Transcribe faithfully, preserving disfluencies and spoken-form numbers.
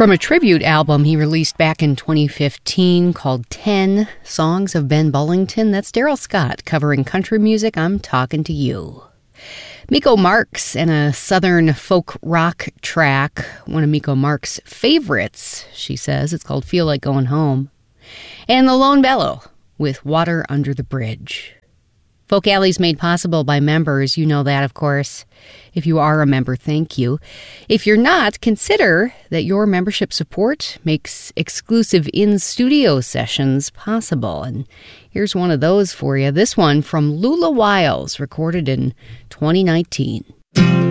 From a tribute album he released back in twenty fifteen called ten Songs of Ben Bullington, that's Daryl Scott covering country music, I'm Talking to You. Miko Marks and a southern folk rock track, one of Miko Marks' favorites, she says. It's called Feel Like Going Home. And The Lone Bellow with Water Under the Bridge. Folk Alley's made possible by members. You know that, of course. If you are a member, thank you. If you're not, consider that your membership support makes exclusive in-studio sessions possible. And here's one of those for you. This one from Lula Wiles, recorded in twenty nineteen.